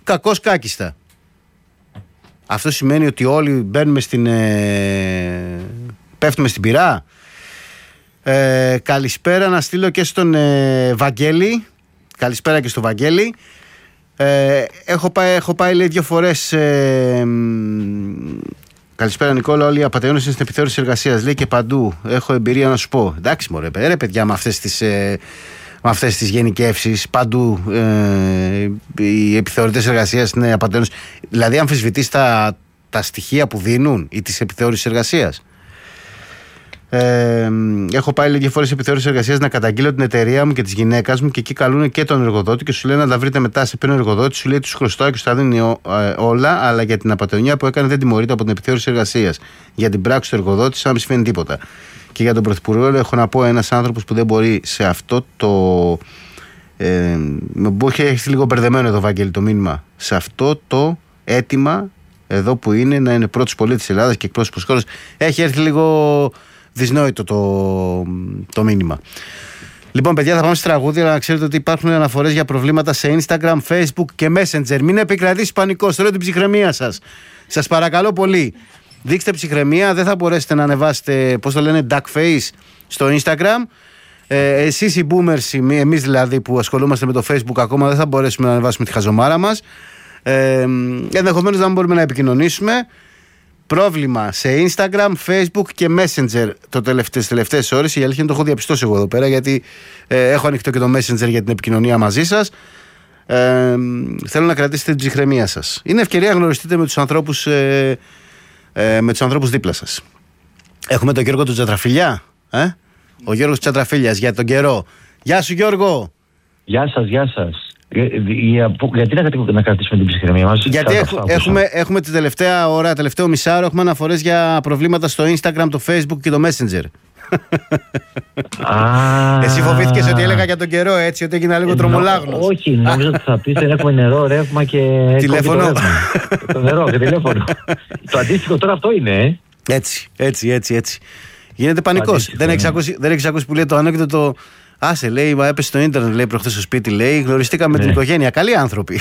κακώς κάκιστα. Αυτό σημαίνει ότι όλοι μπαίνουμε πέφτουμε στην πυρά. Καλησπέρα να στείλω και στον Βαγγέλη. Καλησπέρα και στο Βαγγέλη. Έχω πάει λέει 2 φορές. Καλησπέρα Νικόλα, όλοι οι απατεώνες είναι στην επιθεώρηση εργασίας. Λέει και παντού. Έχω εμπειρία να σου πω. Εντάξει μωρέ παιδιά, με αυτές τις γενικεύσεις παντού οι επιθεωρητές εργασίας είναι απατεώνες. Δηλαδή αμφισβητείς τα στοιχεία που δίνουν ή τις επιθεώρησης εργασίας. Έχω πάει λίγες φορές επιθεώρηση εργασίας να καταγγείλω την εταιρεία μου και της γυναίκας μου και εκεί καλούν και τον εργοδότη και σου λένε να τα βρείτε μετά. Σε παίρνει ο εργοδότης, σου λέει τους χρωστάω και σου τα δίνει όλα, αλλά για την απατεωνία που έκανε δεν τιμωρείται από την επιθεώρηση εργασίας. Για την πράξη του εργοδότη, σαν να μην συμβαίνει τίποτα. Και για τον Πρωθυπουργό, έχω να πω ένας άνθρωπος που δεν μπορεί σε αυτό το. Έχει λίγο μπερδεμένο εδώ, Βαγγέλη, το μήνυμα. Σε αυτό το αίτημα εδώ που είναι να είναι πρώτος πολίτης της Ελλάδας και εκπρόσωπος χώρας, έχει έρθει λίγο δυσνόητο το μήνυμα. Λοιπόν, παιδιά, θα πάμε στη τραγούδια, αλλά να ξέρετε ότι υπάρχουν αναφορές για προβλήματα σε Instagram, Facebook και Messenger. Μην επικρατήσει πανικός. Θέλω την ψυχραιμία σας. Σας παρακαλώ πολύ. Δείξτε ψυχραιμία. Δεν θα μπορέσετε να ανεβάσετε, πώς το λένε, duck face στο Instagram. Εσείς οι boomers, εμείς δηλαδή που ασχολούμαστε με το Facebook ακόμα, δεν θα μπορέσουμε να ανεβάσουμε τη χαζομάρα μας. Ενδεχομένως να μην μπορούμε να επικοινωνήσουμε. Πρόβλημα σε Instagram, Facebook και Messenger τις τελευταίες ώρες. Η αλήθεια είναι το έχω διαπιστώσει εγώ εδώ πέρα, γιατί έχω ανοιχτό και το Messenger για την επικοινωνία μαζί σας. Θέλω να κρατήσετε την ψυχραιμία σας. Είναι ευκαιρία να γνωριστείτε με τους ανθρώπους δίπλα σας. Έχουμε τον Γιώργο του Τσατραφιλιά. Ο Γιώργος Τσατραφίλιας για τον καιρό. Γεια σου Γιώργο. Γεια σας. Γιατί να κρατήσουμε την ψυχραιμία μας? Γιατί έχουμε τη τελευταία ώρα, τελευταίο μισάωρο, έχουμε αναφορές για προβλήματα στο Instagram, το Facebook και το Messenger. Εσύ φοβήθηκες ότι έλεγα για τον καιρό, έτσι, ότι έγινα λίγο τρομολάγνος? Όχι, νόμιζα ότι θα πεις δεν έχουμε νερό, ρεύμα και τηλέφωνο. Το νερό και τηλέφωνο. Το αντίστοιχο τώρα αυτό είναι. Έτσι. Γίνεται πανικός. Δεν έχεις ακούσει που λέει το ανέκδοτο? Άσε, λέει, μα έπεσε στο ίντερνετ, λέει, προχθές στο σπίτι, λέει, γνωριστήκαμε με την οικογένεια. Καλοί άνθρωποι.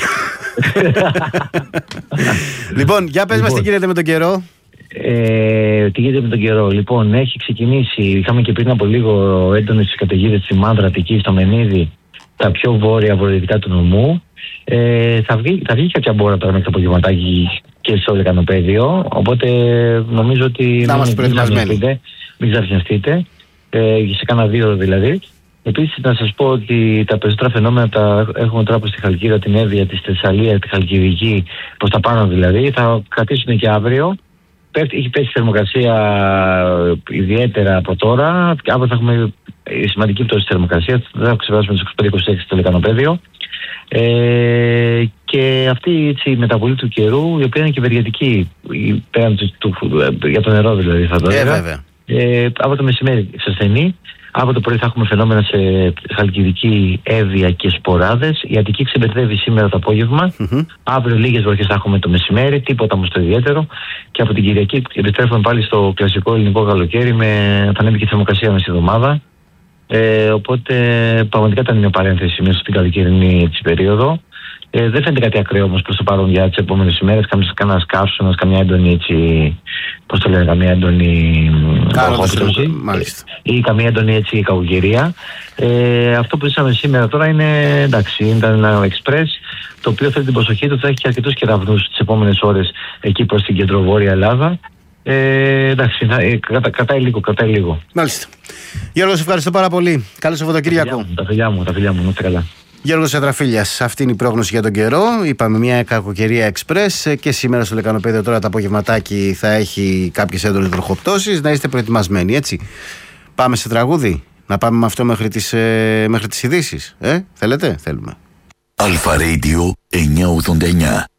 Λοιπόν, για πες μας τι γίνεται με τον καιρό. Τι γίνεται με τον καιρό? Λοιπόν, έχει ξεκινήσει, είχαμε και πριν από λίγο έντονες καταιγίδες στη Μάνδρα, Αττική, στο Μενίδη, τα πιο βόρεια-βορειοδυτικά του νομού. Θα βγει κάποια μπόρα τώρα μέχρι το απογευματάκι και στο λεκανοπέδιο, οπότε νομίζω ότι θα είμαστε προετοιμασμένοι. Μην ξαφνιαστείτε, σε κάνα 2 δηλαδή. Επίσης, να σας πω ότι τα περισσότερα φαινόμενα τα έχουμε τώρα στη Χαλκίδα, την Εύβοια, τη Θεσσαλία, τη Χαλκιδική, προς τα πάνω δηλαδή. Θα κρατήσουν και αύριο. Έχει πέσει η θερμοκρασία ιδιαίτερα από τώρα. Και αύριο θα έχουμε σημαντική πτώση της θερμοκρασίας. Δεν θα ξεπεράσουμε τις 25-26 στο λεκανοπέδιο. Και αυτή έτσι, η μεταβολή του καιρού, η οποία είναι και ευεργετική, πέραν για το νερό δηλαδή, θα το έλεγα. Από το μεσημέρι σε ασθενή. Από το πρωί θα έχουμε φαινόμενα σε Χαλκιδική, Εύβοια και σποράδες. Η Αττική ξεμπερδεύει σήμερα το απόγευμα. Αύριο λίγες βροχές θα έχουμε το μεσημέρι, τίποτα όμως το ιδιαίτερο. Και από την Κυριακή επιστρέφουμε πάλι στο κλασικό ελληνικό καλοκαίρι. Θα ανέβει και η θερμοκρασία μέσα στη εβδομάδα. Οπότε πραγματικά ήταν μια παρένθεση μέσα στην καλοκαιρινή περίοδο. Δεν φαίνεται κάτι ακραίο όμως προς το παρόν για τις επόμενες ημέρες. Κανένας καύσωνας, καμιά έντονη έτσι, πώς το λένε, καμιά έντονη οχόπτωση ή καμιά έντονη έτσι κακοκαιρία. Αυτό που ζήσαμε σήμερα τώρα είναι, εντάξει, ήταν ένα εξπρές το οποίο θέλει την προσοχή του, θα έχει και αρκετούς κεραυνούς τις επόμενες ώρες εκεί προς την κεντροβόρεια Ελλάδα. Εντάξει, κρατάει λίγο. Μάλιστα. Γιώργο, σε ευχαριστώ πάρα πολύ. Καλό Σαββατοκύριακο. Τα φιλιά μου, να είστε καλά. Γιώργος Τσατραφίλιας, αυτή είναι η πρόγνωση για τον καιρό. Είπαμε μια κακοκαιρία εξπρές και σήμερα στο λεκανοπέδιο τώρα το απογευματάκι θα έχει κάποιες έντονες βροχοπτώσεις. Να είστε προετοιμασμένοι, έτσι. Πάμε σε τραγούδι. Να πάμε με αυτό μέχρι τις ειδήσεις. Θέλετε? Θέλουμε. Αλφα Radio 989.